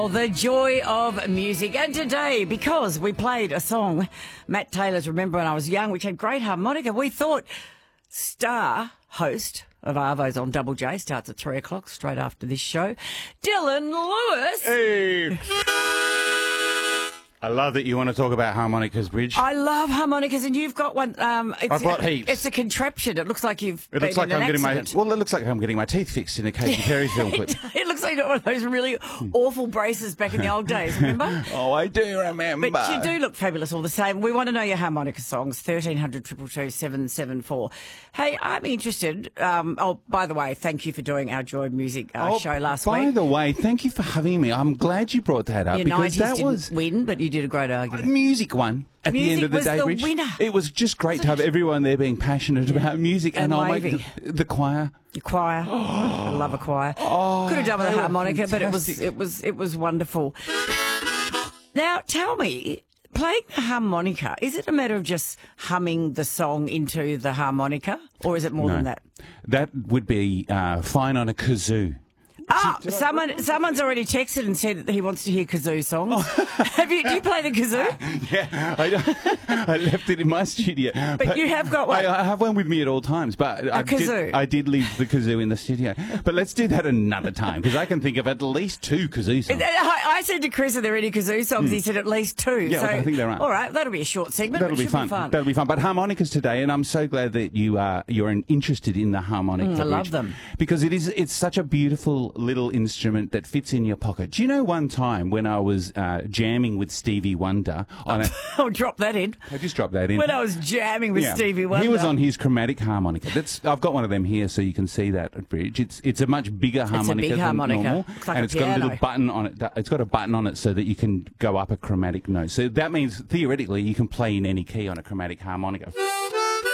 The joy of music. And today, because we played a song, Matt Taylor's Remember When I Was Young, which had great harmonica, we thought star host of Arvo's on Double J, starts at 3 o'clock, straight after this show, Dylan Lewis. Hey! I love that you want to talk about harmonicas, Bridge. I love harmonicas, and you've got one. I've got heaps. It's a contraption. It looks like you've been It looks like in an I'm getting accident. it looks like I'm getting my teeth fixed in a Katy Perry film clip. It looks like one of those really awful braces back in the old days, remember? Oh, I do remember. But you do look fabulous all the same. We want to know your harmonica songs, 1300 222 774. Hey, I'm interested. By the way, thank you for doing our Joy Music show last week. By the way, thank you for having me. I'm glad you brought that up Your because 90s that didn't was win, but you did a great argument. music one. At the end of the Music day, was the Bridge, winner. it was just great to have everyone there being passionate about music, And I'll waving. make the choir. The choir. I love a choir. Could have done with a harmonica, but it was wonderful. Now, tell me, playing the harmonica, is it a matter of just humming the song into the harmonica, or is it more than that? That would be fine on a kazoo. Someone's already texted and said that he wants to hear kazoo songs. Do you play the kazoo? Yeah, I left it in my studio. But you have got one. I have one with me at all times, but I did leave the kazoo in the studio. But let's do that another time, because I can think of at least 2 kazoo songs. I said to Chris, are there any kazoo songs? He said at least 2. Yeah, so, I think there are. All right, that'll be a short segment. That'll be fun. That'll be fun. But harmonicas today, and I'm so glad that you're interested in the harmonica. I love them. Because it's such a beautiful little instrument that fits in your pocket. Do you know one time when I was jamming with Stevie Wonder on a... I'll drop that in. I just dropped that in. When I was jamming with Stevie Wonder. He was on his chromatic harmonica. I've got one of them here so you can see that at Bridge. It's a much bigger harmonica than normal. Looks like and it's got a little button on it. It's got a button on it so that you can go up a chromatic note. So that means theoretically you can play in any key on a chromatic harmonica.